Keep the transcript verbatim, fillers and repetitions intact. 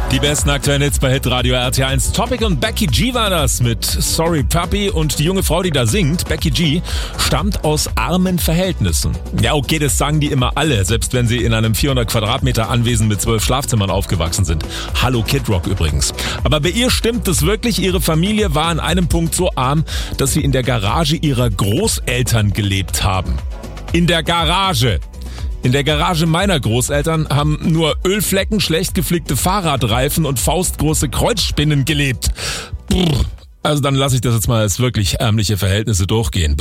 Die besten aktuellen Hits bei Hitradio R T eins. Topic und Becky G war das mit Sorry Puppy, und die junge Frau, die da singt, Becky G, stammt aus armen Verhältnissen. Ja, okay, das sagen die immer alle, selbst wenn sie in einem vierhundert Quadratmeter Anwesen mit zwölf Schlafzimmern aufgewachsen sind. Hallo Kid Rock übrigens. Aber bei ihr stimmt es wirklich, ihre Familie war an einem Punkt so arm, dass sie in der Garage ihrer Großeltern gelebt haben. In der Garage! In der Garage meiner Großeltern haben nur Ölflecken, schlecht geflickte Fahrradreifen und faustgroße Kreuzspinnen gelebt. Also dann lasse ich das jetzt mal als wirklich ärmliche Verhältnisse durchgehen.